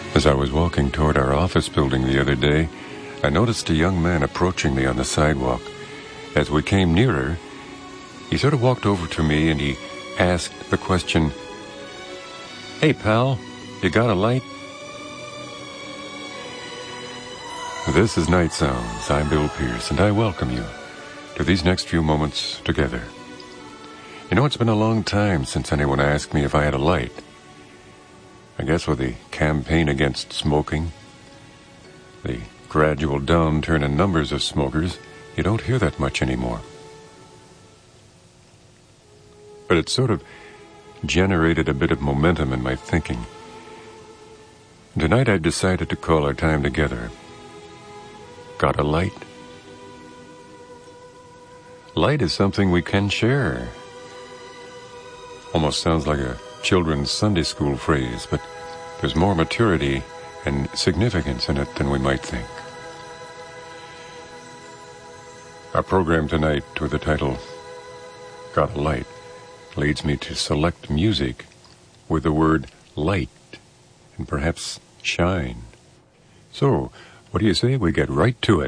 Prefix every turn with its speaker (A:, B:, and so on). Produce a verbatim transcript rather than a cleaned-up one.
A: As I was walking toward our office building the other day, I noticed a young man approaching me on the sidewalk. As we came nearer, he sort of walked over to me and he asked the question, "Hey, pal, you got a light?" This is Night Sounds. I'm Bill Pierce, and I welcome you to these next few moments together. You know, it's been a long time since anyone asked me if I had a light. I guess with the campaign against smoking, the gradual downturn in numbers of smokers, you don't hear that much anymore. But it sort of generated a bit of momentum in my thinking. Tonight I've decided to call our time together Got a Light? Light is something we can share. Almost sounds like a children's Sunday school phrase, but there's more maturity and significance in it than we might think. Our program tonight, with the title Got a Light, leads me to select music with the word light and perhaps shine. So, what do you say we get right to it?